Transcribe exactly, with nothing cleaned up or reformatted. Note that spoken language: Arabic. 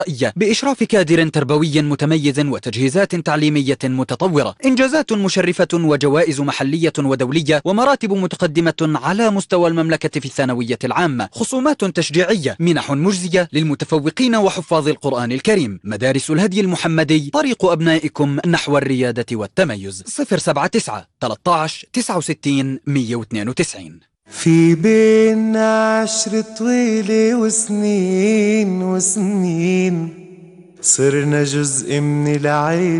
بإشراف كادر تربوي متميز وتجهيزات تعليمية متطورة، إنجازات مشرفة وجوائز محلية ودولية ومراتب متقدمة على مستوى المملكة في الثانوية العامة، خصومات تشجيعية، منح مجزية للمتفوقين وحفاظ القرآن الكريم. مدارس الهدي المحمدي، طريق أبنائكم نحو الريادة والتميز. صفر سبعة تسعة ثلاثة عشر تسعة وستين مية واثنين وتسعين. في بينا عشر طويلة وسنين وسنين، صرنا جزء من العيلة.